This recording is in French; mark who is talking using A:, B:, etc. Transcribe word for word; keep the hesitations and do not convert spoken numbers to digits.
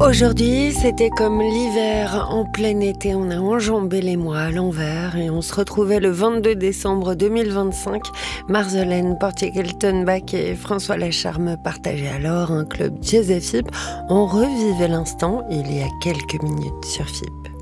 A: Aujourd'hui, c'était comme l'hiver en plein été. On a enjambé les mois à l'envers et on se retrouvait le vingt-deux décembre deux mille vingt-cinq. Marjolaine Portier-Keltenbach et François Lacharme partageaient alors un club Jazz F I P. On revivait l'instant il y a quelques minutes sur F I P.